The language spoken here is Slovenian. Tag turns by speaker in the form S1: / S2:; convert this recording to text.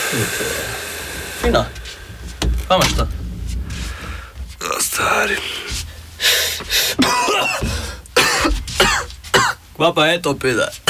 S1: Fino. Kaj imaš to?
S2: Stari.
S1: Kva pa je to pide?